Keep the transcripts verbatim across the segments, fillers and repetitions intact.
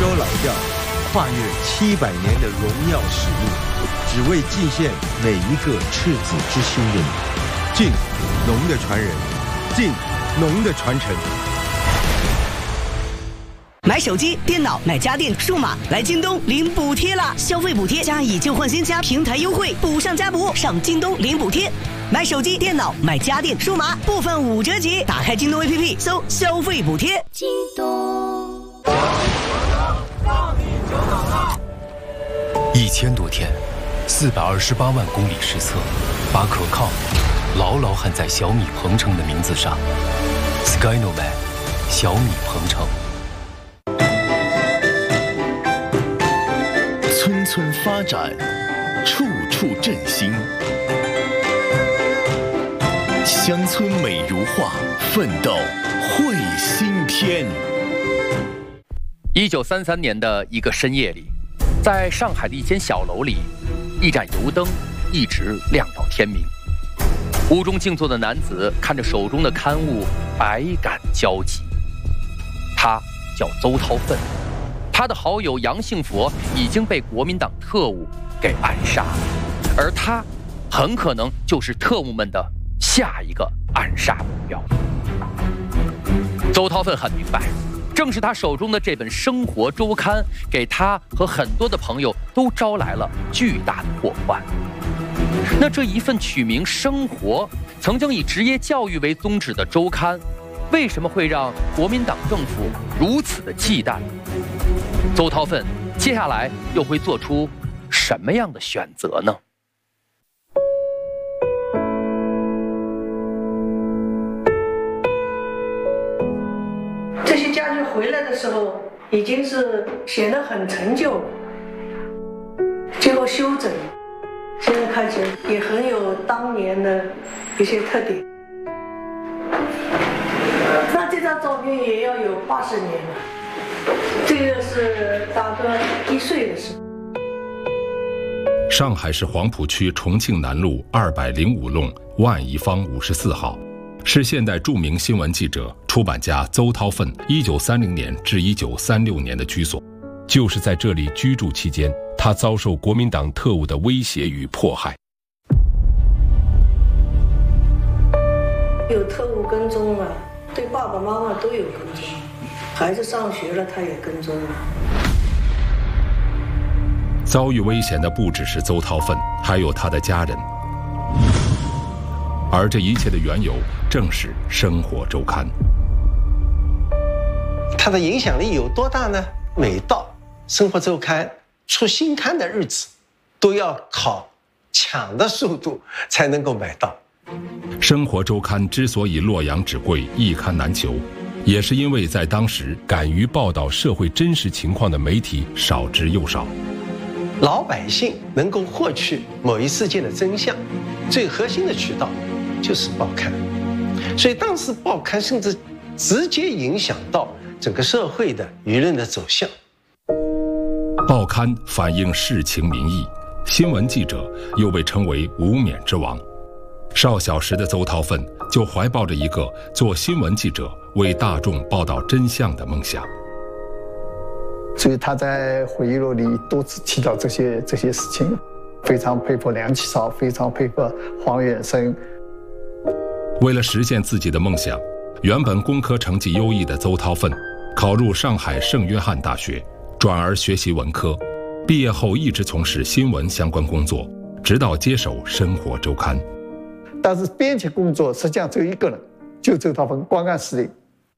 老调，跨越七百年的荣耀使命，只为尽献每一个赤子之心的你。晋农的传人，晋农的传承。 买手机、电脑、买家电、数码，来京东领补贴啦！消费补贴加以旧换新加平台优惠，补上加补，上京东领补贴。买手机、电脑、买家电、数码，部分五折起。打开京东 A P P， 搜消费补贴。京东。 一千多天，四百二十八万公里实测，把可靠牢牢焊在小米鹏程的名字上。Skynoman， 小米鹏程。 村村发展，处处振兴。乡村美如画，奋斗绘新天。 一九三三年的一个深夜里，在上海的一间小楼里，一盏油灯一直亮到天明。屋中静坐的男子看着手中的刊物，百感交集。他叫邹韬奋，他的好友杨幸佛已经被国民党特务给暗杀了，而他很可能就是特务们的下一个暗杀目标。邹韬奋很明白，正是他手中的这本《生活周刊》给他和很多的朋友都招来了巨大的祸患。那这一份取名《生活》，曾经以职业教育为宗旨的周刊，为什么会让国民党政府如此的忌惮？邹韬奋接下来又会做出什么样的选择呢？ 这些家具回来的时候，已经是显得很陈旧了，经过修整，现在看起来也很有当年的一些特点。那这张照片也要有八十年了。这个是大哥一岁的时候。 上海市黄浦区重庆南路二百零五弄万宜坊五十四号，是现代著名新闻记者、出版家邹韬奋一九三零年至一九三六年的居所。就是在这里居住期间，他遭受国民党特务的威胁与迫害。 有特务跟踪了，对爸爸妈妈都有跟踪。孩子上学了，他也跟踪了。 遭遇危险的不只是邹韬奋，还有他的家人。而这一切的缘由，正是《生活周刊》。 它的影响力有多大呢？每到《生活周刊》出新刊的日子，都要靠抢的速度才能够买到。 《生活周刊》之所以洛阳纸贵，一刊难求，也是因为在当时敢于报道社会真实情况的媒体少之又少。 老百姓能够获取某一事件的真相，最核心的渠道就是报刊。所以当时报刊甚至直接影响到整个社会的舆论的走向。 报刊反映世情民意，新闻记者又被称为无冕之王。少小时的邹韬奋就怀抱着一个做新闻记者、为大众报道真相的梦想。 所以他在回忆录里多次提到这些这些事情，非常佩服梁启超，非常佩服黄远生。 为了实现自己的梦想，原本工科成绩优异的邹韬奋考入上海圣约翰大学，转而学习文科。毕业后一直从事新闻相关工作，直到接手《生活周刊》。 但是编辑工作实际上只有一个人，就邹韬奋光干司令。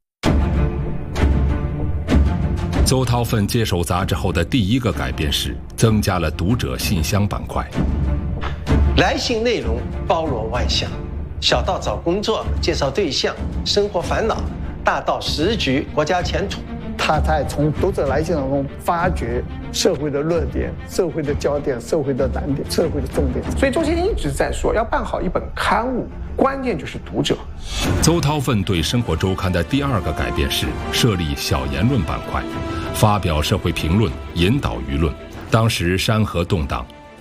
邹韬奋接手杂志后的第一个改变是增加了读者信箱板块。 来信内容包罗万象，小到找工作、介绍对象、生活烦恼，大到时局、国家前途。 他在从读者来信当中发掘社会的热点、社会的焦点、社会的难点、社会的重点。 所以周先生一直在说，要办好一本刊物，关键就是读者。 邹韬奋对《生活周刊》的第二个改变是设立小言论板块，发表社会评论，引导舆论。当时山河动荡，